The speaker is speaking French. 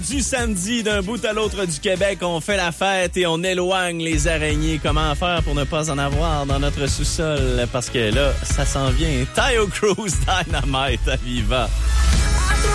Du samedi, d'un bout à l'autre du Québec, on fait la fête et on éloigne les araignées. Comment faire pour ne pas en avoir dans notre sous-sol? Parce que là, ça s'en vient. Taio Cruz Dynamite à Viva.